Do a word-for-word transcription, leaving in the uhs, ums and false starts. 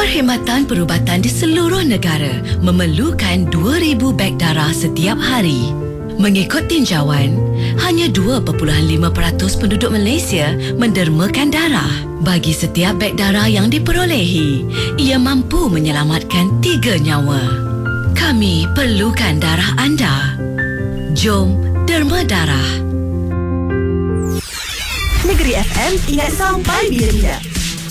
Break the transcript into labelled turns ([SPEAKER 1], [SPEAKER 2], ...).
[SPEAKER 1] Perkhidmatan perubatan di seluruh negara memerlukan dua ribu beg darah setiap hari. Mengikut tinjauan, hanya dua perpuluhan lima peratus penduduk Malaysia mendermakan darah. Bagi setiap beg darah yang diperolehi, ia mampu menyelamatkan tiga nyawa. Kami perlukan darah anda. Jom derma darah.
[SPEAKER 2] Negeri F M ingat sampai bila-bila.